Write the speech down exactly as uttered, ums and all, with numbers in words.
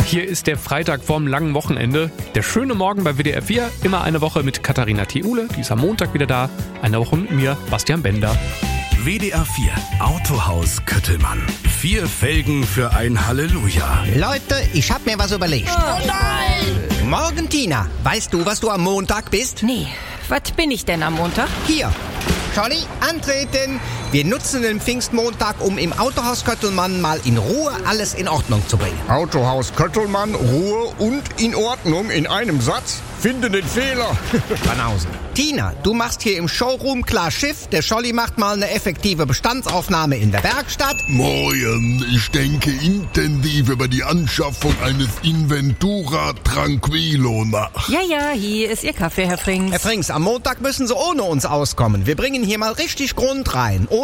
Hier ist der Freitag vorm langen Wochenende. Der schöne Morgen bei W D R vier. Immer eine Woche mit Katharina Theule. Die ist am Montag wieder da. Eine Woche mit mir, Bastian Bender. W D R vier Autohaus Köttelmann. Vier Felgen für ein Halleluja. Leute, ich hab mir was überlegt. Oh nein! Morgen, Tina. Weißt du, was du am Montag bist? Nee, was bin ich denn am Montag? Hier. Scholli, antreten. Wir nutzen den Pfingstmontag, um im Autohaus Köttelmann mal in Ruhe alles in Ordnung zu bringen. Autohaus Köttelmann, Ruhe und in Ordnung in einem Satz? Finde den Fehler. Banausen. Tina, du machst hier im Showroom klar Schiff. Der Scholli macht mal eine effektive Bestandsaufnahme in der Werkstatt. Moin, ich denke intensiv über die Anschaffung eines Inventura Tranquilo nach. Ja, ja, hier ist Ihr Kaffee, Herr Frings. Herr Frings, am Montag müssen Sie ohne uns auskommen. Wir bringen hier mal richtig Grund rein.